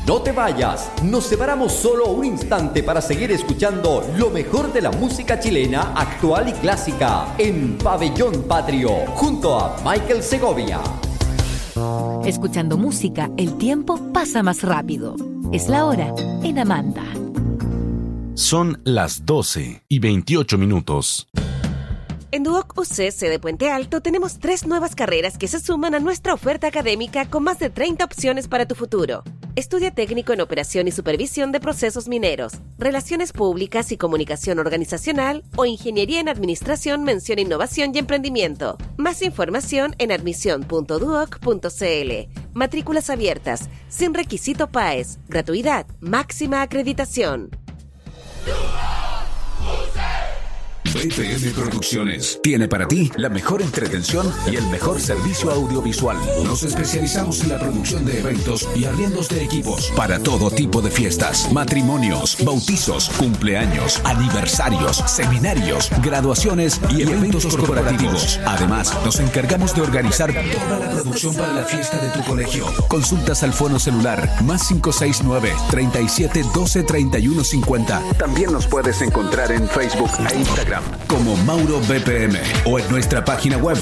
No te vayas, nos separamos solo un instante para seguir escuchando lo mejor de la música chilena actual y clásica en Pabellón Patrio, junto a Michael Segovia. Escuchando música, el tiempo pasa más rápido. Es la hora en Amanda. Son las 12:28. En Duoc UC, sede Puente Alto, tenemos 3 nuevas carreras que se suman a nuestra oferta académica con más de 30 opciones para tu futuro. Estudia técnico en operación y supervisión de procesos mineros, relaciones públicas y comunicación organizacional o ingeniería en administración, mención, innovación y emprendimiento. Más información en admisión.duoc.cl. Matrículas abiertas, sin requisito PAES, gratuidad, máxima acreditación. BPM Producciones tiene para ti la mejor entretención y el mejor servicio audiovisual. Nos especializamos en la producción de eventos y arriendos de equipos para todo tipo de fiestas, matrimonios, bautizos, cumpleaños, aniversarios, seminarios, graduaciones y eventos corporativos. Además, nos encargamos de organizar toda la producción para la fiesta de tu colegio. Consultas al fono celular +569 37 12 31 50. También nos puedes encontrar en Facebook e Instagram como Mauro BPM o en nuestra página web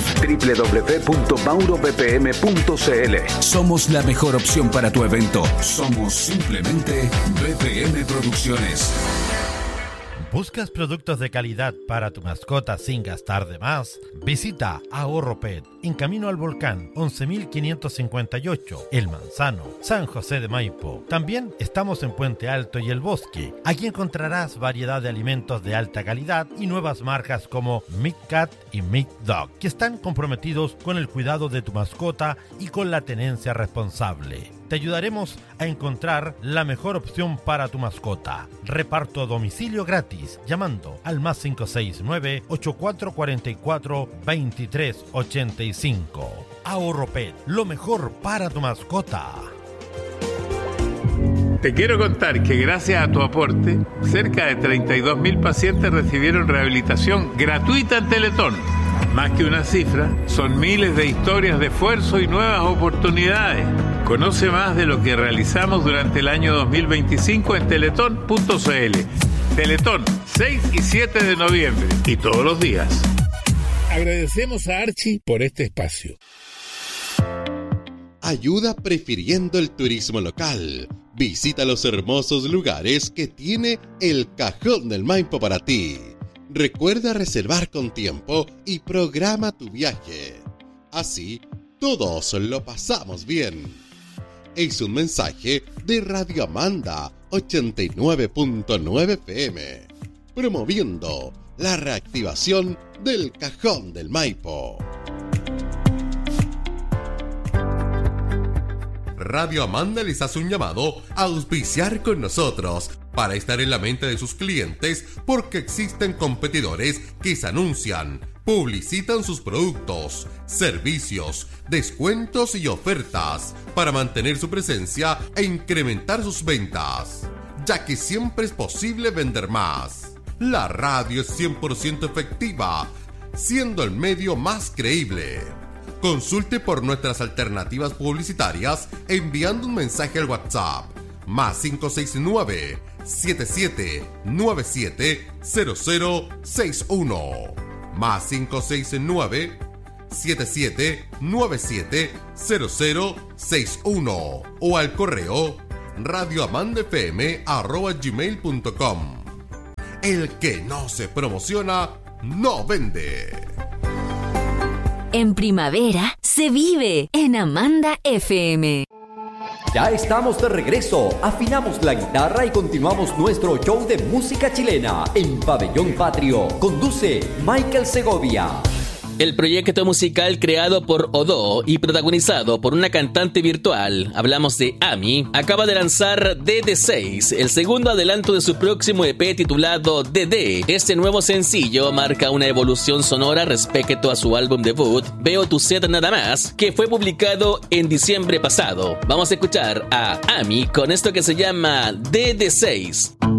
www.maurobpm.cl. Somos la mejor opción para tu evento. Somos simplemente BPM Producciones. ¿Buscas productos de calidad para tu mascota sin gastar de más? Visita Ahorro Pet en Camino al Volcán 11.558, El Manzano, San José de Maipo. También estamos en Puente Alto y El Bosque. Aquí encontrarás variedad de alimentos de alta calidad y nuevas marcas como Meat Cat y Meat Dog, que están comprometidos con el cuidado de tu mascota y con la tenencia responsable. Te ayudaremos a encontrar la mejor opción para tu mascota. Reparto a domicilio gratis llamando al +569 8444 2385. Ahorro Pet, lo mejor para tu mascota. Te quiero contar que gracias a tu aporte, cerca de 32.000 pacientes recibieron rehabilitación gratuita en Teletón. Más que una cifra, son miles de historias de esfuerzo y nuevas oportunidades. Conoce más de lo que realizamos durante el año 2025 en teletón.cl. Teletón, 6 y 7 de noviembre y todos los días. Agradecemos a Archie por este espacio. Ayuda prefiriendo el turismo local. Visita los hermosos lugares que tiene el Cajón del Maipo para ti. Recuerda reservar con tiempo y programa tu viaje. Así, todos lo pasamos bien. Es un mensaje de Radio Amanda 89.9 FM, promoviendo la reactivación del Cajón del Maipo. Radio Amanda les hace un llamado a auspiciar con nosotros para estar en la mente de sus clientes, porque existen competidores que se anuncian, publicitan sus productos, servicios, descuentos y ofertas para mantener su presencia e incrementar sus ventas, ya que siempre es posible vender más. La radio es 100% efectiva, siendo el medio más creíble. Consulte por nuestras alternativas publicitarias enviando un mensaje al WhatsApp +569 7797 0061 +569 7797 0061 o al correo radioamandafm@gmail.com. El que no se promociona no vende. En primavera se vive en Amanda FM. Ya estamos de regreso, afinamos la guitarra y continuamos nuestro show de música chilena en Pabellón Patrio. Conduce Michael Segovia. El proyecto musical creado por Odó y protagonizado por una cantante virtual, hablamos de Ami, acaba de lanzar DD6, el segundo adelanto de su próximo EP titulado DD. Este nuevo sencillo marca una evolución sonora respecto a su álbum debut, Veo tu sed nada más, que fue publicado en diciembre pasado. Vamos a escuchar a Ami con esto que se llama DD6.